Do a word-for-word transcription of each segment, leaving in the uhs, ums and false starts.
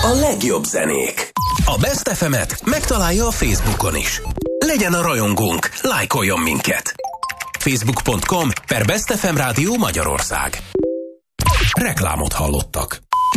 A legjobb zenék. A Best ef emet megtalálja a Facebookon is. Legyen a rajongónk, lájkoljon minket. facebook pont com per Best ef em Rádió Magyarország. Reklámot hallottak.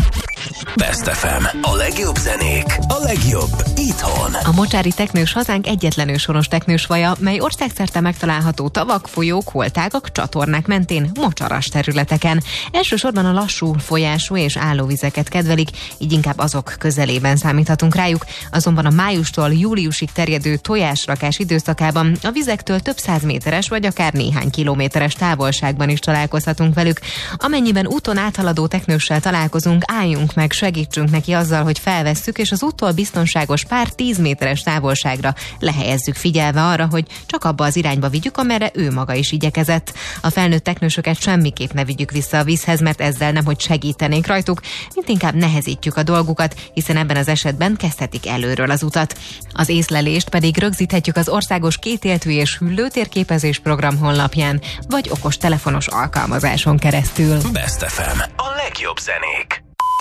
Best ef em. A legjobb zenék, a legjobb itthon. A mocsári teknős hazánk egyetlen őshonos teknős faja, mely országszerte megtalálható tavak, folyók, holtágak, csatornák mentén, mocsaras területeken. Elsősorban a lassú folyású és állóvizeket kedvelik, így inkább azok közelében számíthatunk rájuk, azonban a májustól júliusig terjedő tojásrakás időszakában a vizektől több száz méteres vagy akár néhány kilométeres távolságban is találkozhatunk velük. Amennyiben úton áthaladó teknőssel találkozunk, álljunk meg, segítsünk neki azzal, hogy felvesszük, és az úttól biztonságos pár tíz méteres távolságra lehelyezzük, figyelve arra, hogy csak abba az irányba vigyük, amerre ő maga is igyekezett. A felnőtt teknősöket semmiképp ne vigyük vissza a vízhez, mert ezzel nemhogy segítenénk rajtuk, mint inkább nehezítjük a dolgukat, hiszen ebben az esetben kezdhetik előről az utat. Az észlelést pedig rögzíthetjük az országos kétéltű és hüllőtérképezés program honlapján, vagy okos telefonos alkalmazáson keresztül. Best ef em. A legjobb zenék.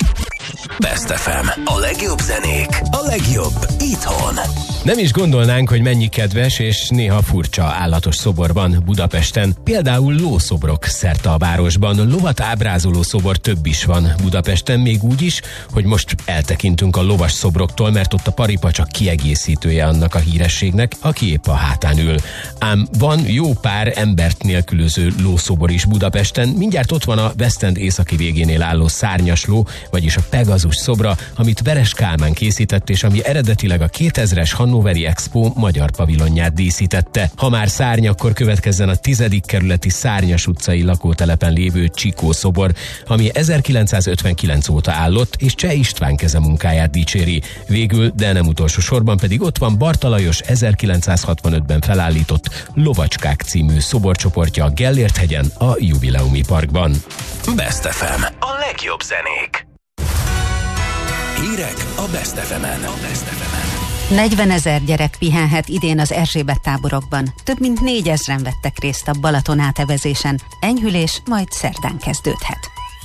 Best ef em. A legjobb zenék, a legjobb itthon. Nem is gondolnánk, hogy mennyi kedves és néha furcsa állatos szobor van Budapesten. Például lószobrok szerte a városban. Lovat ábrázoló szobor több is van Budapesten, még úgy is, hogy most eltekintünk a lovas szobroktól, mert ott a paripa csak kiegészítője annak a hírességnek, aki épp a hátán ül. Ám van jó pár embert nélkülöző lószobor is Budapesten. Mindjárt ott van a West End északi végénél álló szárnyas ló, vagyis a Pegazus szobra, amit Veres Kálmán készített, és ami eredetileg a kétezres Hannoveri Expo magyar pavilonját díszítette. Ha már szárny, akkor következzen a tizedik kerületi Szárnyas utcai lakótelepen lévő Csikó szobor, ami ezerkilencszázötvenkilenc óta állott, és Cseh István keze munkáját dicséri. Végül, de nem utolsó sorban pedig ott van Barta Lajos ezerkilencszázhatvanötben felállított Lovacskák című szoborcsoportja a Gellért-hegyen, a Jubileumi Parkban. Best ef em. A legjobb zenék. Hírek a Best ef emen. A Best ef emen. negyvenezer gyerek pihenhet idén az Erzsébet táborokban. Több mint négyezren vettek részt a Balaton átevezésen. Enyhülés majd szerdán kezdődhet.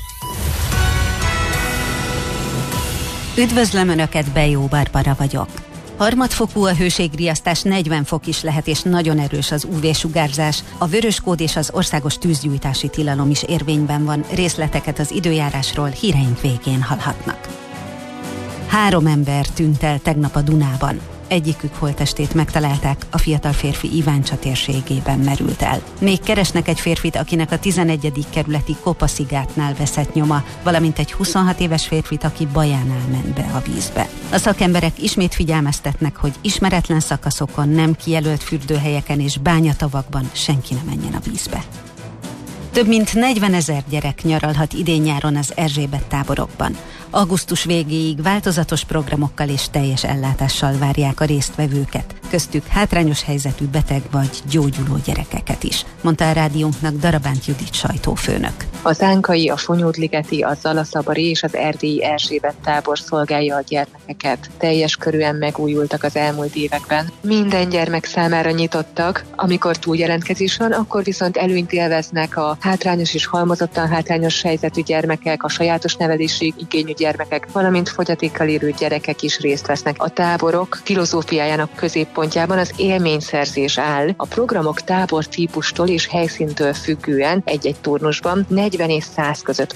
Üdvözlöm Önöket, Bejó Barbara vagyok. Harmadfokú a hőségriasztás, negyven fok is lehet, és nagyon erős az ú vé-sugárzás. A vöröskód és az országos tűzgyújtási tilalom is érvényben van. Részleteket az időjárásról híreink végén hallhatnak. Három ember tűnt el tegnap a Dunában. Egyikük holttestét megtalálták, a fiatal férfi Iváncsa térségében merült el. Még keresnek egy férfit, akinek a tizenegyedik kerületi Kopaszigátnál veszett nyoma, valamint egy huszonhat éves férfit, aki Bajánál ment be a vízbe. A szakemberek ismét figyelmeztetnek, hogy ismeretlen szakaszokon, nem kijelölt fürdőhelyeken és bányatavakban senki ne menjen a vízbe. Több mint negyvenezer gyerek nyaralhat idén-nyáron az Erzsébet táborokban. Augusztus végéig változatos programokkal és teljes ellátással várják a résztvevőket, köztük hátrányos helyzetű beteg vagy gyógyuló gyerekeket is, mondta a rádiónknak Darabánt Judit sajtófőnök. Az ánkai, a Fonyódligeti, a Zalaszabari és az erdélyi Erzsébet tábor szolgálja a gyermekeket. Teljes körűen megújultak az elmúlt években. Minden gyermek számára nyitottak, amikor túljelentkezés van, akkor viszont előnyt élveznek a hátrányos és halmozottan hátrányos helyzetű gyermekek, a sajátos nevelési igényű gyermekek, valamint fogyatékkal élő gyerekek is részt vesznek. A táborok filozófiájának középpontjában az élményszerzés áll. A programok tábor típustól és helyszíntől függően egy-egy turnusban negyven és száz között